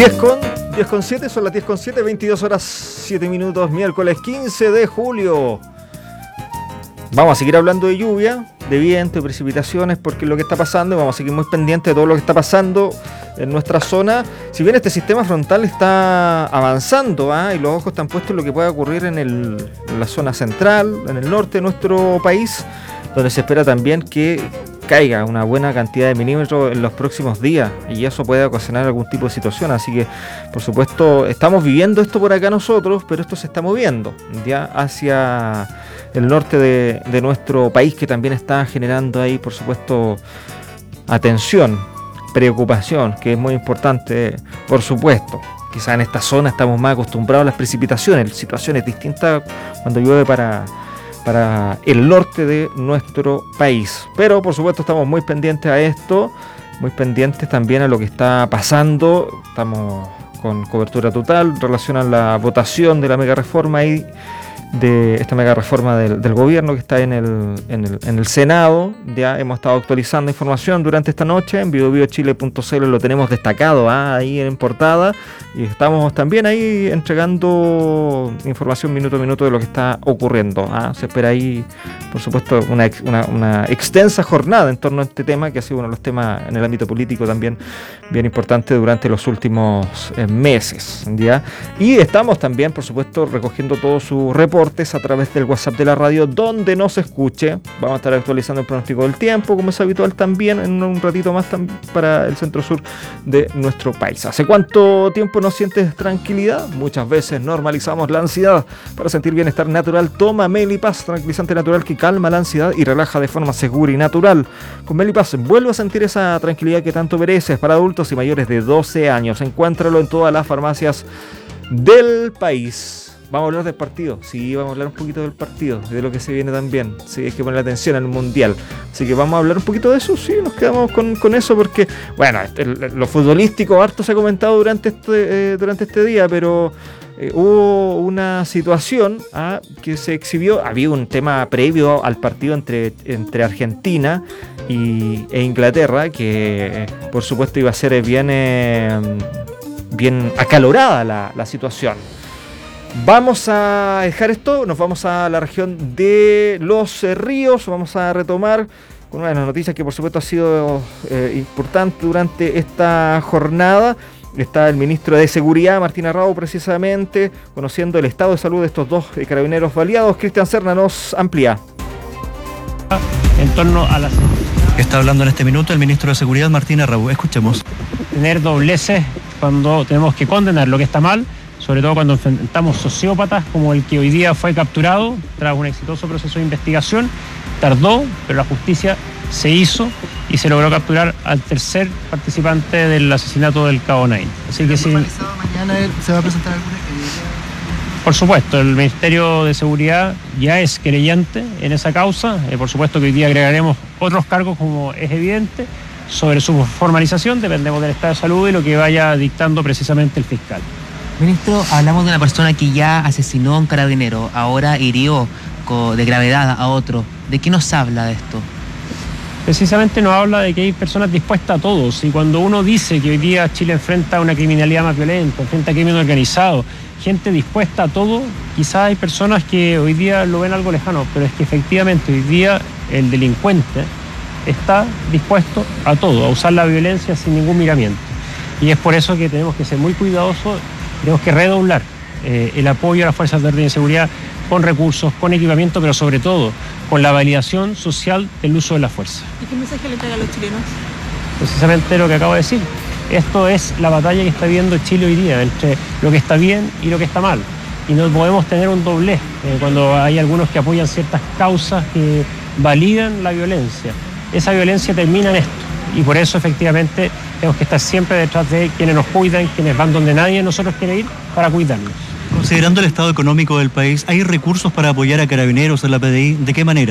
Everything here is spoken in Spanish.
10:07, son las 10:07, 22 horas 7 minutos, miércoles 15 de julio. Vamos a seguir hablando de lluvia, de viento, de precipitaciones, porque es lo que está pasando, y vamos a seguir muy pendientes de todo lo que está pasando en nuestra zona. Si bien este sistema frontal está avanzando, y los ojos están puestos en lo que pueda ocurrir en la zona central, en el norte de nuestro país, donde se espera también que caiga una buena cantidad de milímetros en los próximos días, y eso puede ocasionar algún tipo de situación. Así que, por supuesto, estamos viviendo esto por acá nosotros, pero esto se está moviendo ya hacia el norte de nuestro país, que también está generando ahí, por supuesto, atención, preocupación, que es muy importante, por supuesto. Quizás en esta zona estamos más acostumbrados a las precipitaciones, situaciones distintas cuando llueve para el norte de nuestro país. Pero por supuesto estamos muy pendientes a esto, muy pendientes también a lo que está pasando. Estamos con cobertura total en relación a la votación de la mega reforma y de esta mega reforma del gobierno que está en el Senado. Ya hemos estado actualizando información durante esta noche en biobiochile.cl, lo tenemos destacado ahí en portada, y estamos también ahí entregando información minuto a minuto de lo que está ocurriendo. Se espera ahí, por supuesto, una extensa jornada en torno a este tema, que ha sido uno de los temas en el ámbito político también bien importante durante los últimos meses, ¿ya? Y estamos también, por supuesto, recogiendo todos sus reportes a través del WhatsApp de la radio, donde nos escuche. Vamos a estar actualizando el pronóstico del tiempo, como es habitual también, en un ratito más para el centro-sur de nuestro país. ¿Hace cuánto tiempo no sientes tranquilidad? Muchas veces normalizamos la ansiedad. Para sentir bienestar natural, toma Melipaz, tranquilizante natural que calma la ansiedad y relaja de forma segura y natural. Con Melipaz vuelve a sentir esa tranquilidad que tanto mereces. Para adultos y mayores de 12 años. Encuéntralo en todas las farmacias del país. Vamos a hablar del partido, sí, vamos a hablar un poquito del partido, de lo que se viene también, sí, hay que poner atención al Mundial, así que vamos a hablar un poquito de eso, sí, nos quedamos con eso, porque, bueno, lo futbolístico harto se ha comentado durante este día, pero hubo una situación que se exhibió. Había un tema previo al partido entre Argentina e Inglaterra, que por supuesto iba a ser bien acalorada la situación. Vamos a dejar esto, nos vamos a la región de Los Ríos, vamos a retomar con una de las noticias que por supuesto ha sido importante durante esta jornada. Está el ministro de Seguridad, Martín Arrau, precisamente, conociendo el estado de salud de estos dos carabineros baleados. Cristian Serna nos amplía. En torno a las... Está hablando en este minuto el ministro de Seguridad, Martín Arrau. Escuchemos. Tener dobleces cuando tenemos que condenar lo que está mal, sobre todo cuando enfrentamos sociópatas como el que hoy día fue capturado tras un exitoso proceso de investigación. Tardó, pero la justicia se hizo y se logró capturar al tercer participante del asesinato del Cabo Nine. Así que sí. ¿Mañana se va a presentar alguna querella? Por supuesto, el Ministerio de Seguridad ya es querellante en esa causa. Por supuesto que hoy día agregaremos otros cargos, como es evidente. Sobre su formalización dependemos del estado de salud y lo que vaya dictando precisamente el fiscal. Ministro, hablamos de una persona que ya asesinó a un carabinero, ahora hirió de gravedad a otro. ¿De qué nos habla de esto? Precisamente nos habla de que hay personas dispuestas a todos, y cuando uno dice que hoy día Chile enfrenta una criminalidad más violenta, enfrenta crimen organizado, gente dispuesta a todo, quizás hay personas que hoy día lo ven algo lejano, pero es que efectivamente hoy día el delincuente está dispuesto a todo, a usar la violencia sin ningún miramiento. Y es por eso que tenemos que ser muy cuidadosos. Tenemos que redoblar el apoyo a las fuerzas de orden y seguridad con recursos, con equipamiento, pero sobre todo con la validación social del uso de la fuerza. ¿Y qué mensaje le entrega a los chilenos? Precisamente lo que acabo de decir. Esto es la batalla que está viviendo Chile hoy día, entre lo que está bien y lo que está mal. Y no podemos tener un doblez cuando hay algunos que apoyan ciertas causas que validan la violencia. Esa violencia termina en esto. Y por eso efectivamente tenemos que estar siempre detrás de quienes nos cuidan, quienes van donde nadie de nosotros quiere ir para cuidarnos. Considerando el estado económico del país, ¿hay recursos para apoyar a carabineros en la PDI? ¿De qué manera?